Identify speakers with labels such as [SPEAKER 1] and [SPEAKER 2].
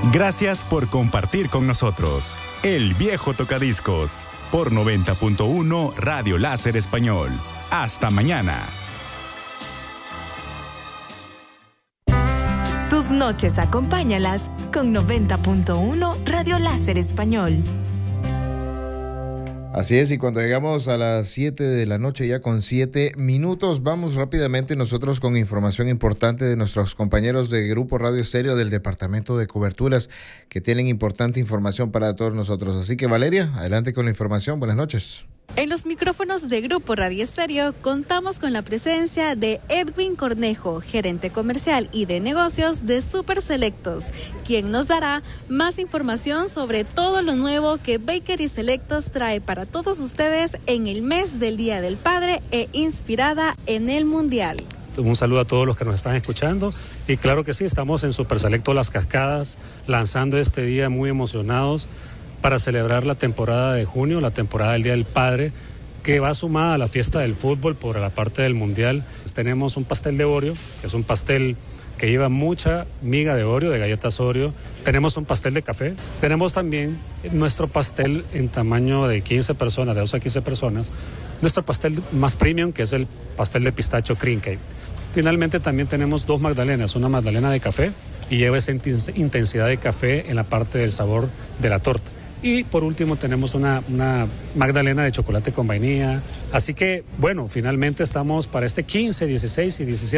[SPEAKER 1] Gracias por compartir con nosotros El Viejo Tocadiscos por 90.1 Radio Láser Español. Hasta mañana.
[SPEAKER 2] Tus noches acompáñalas con 90.1 Radio Láser Español.
[SPEAKER 3] Así es, y cuando llegamos a las 7 de la noche, ya con 7 minutos, vamos rápidamente nosotros con información importante de nuestros compañeros de Grupo Radio Estéreo del Departamento de Coberturas, que tienen importante información para todos nosotros. Así que, Valeria, adelante con la información. Buenas noches.
[SPEAKER 4] En los micrófonos de Grupo Radio Estéreo contamos con la presencia de Edwin Cornejo, gerente comercial y de negocios de Super Selectos, quien nos dará más información sobre todo lo nuevo que Bakery Selectos trae para todos ustedes en el mes del Día del Padre e inspirada en el Mundial.
[SPEAKER 5] Un saludo a todos los que nos están escuchando y claro que sí, estamos en Super Selecto Las Cascadas lanzando este día muy emocionados para celebrar la temporada de junio, la temporada del Día del Padre, que va sumada a la fiesta del fútbol por la parte del Mundial. Tenemos un pastel de Oreo, que es un pastel que lleva mucha miga de Oreo, de galletas Oreo. Tenemos un pastel de café. Tenemos también nuestro pastel en tamaño de 15 personas, de 12 a 15 personas. Nuestro pastel más premium, que es el pastel de pistacho cream cake. Finalmente también tenemos 2 magdalenas, una magdalena de café y lleva esa intensidad de café en la parte del sabor de la torta. Y por último tenemos una magdalena de chocolate con vainilla. Así que, bueno, finalmente estamos para este 15, 16 y 17